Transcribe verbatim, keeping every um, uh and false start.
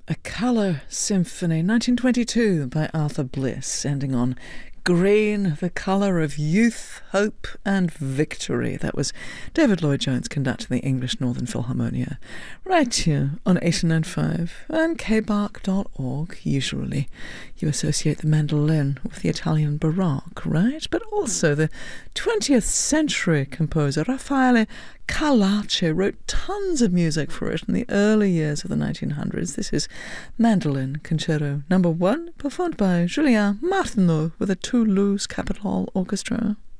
A Colour Symphony, nineteen twenty-two, by Arthur Bliss, ending on green, the colour of youth, hope and victory. That was David Lloyd-Jones conducting the English Northern Philharmonia right here on eighty-nine point five and k bark dot org. Usually you associate the mandolin with the Italian Baroque, right? But also the twentieth century composer Raffaele Carracci wrote tons of music for it in the early years of the nineteen hundreds. This is Mandolin Concerto Number One, performed by Julien Martineau with the Toulouse Capitol Orchestra.